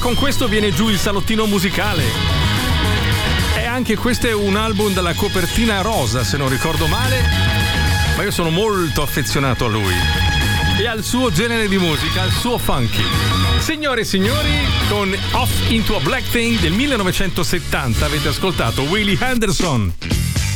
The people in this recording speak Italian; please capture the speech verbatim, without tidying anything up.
con questo viene giù il salottino musicale. E anche questo è un album dalla copertina rosa, se non ricordo male, ma io sono molto affezionato a lui e al suo genere di musica, al suo funky. Signore e signori, con Off Into a Black Thing del millenovecentosettanta avete ascoltato Willie Henderson.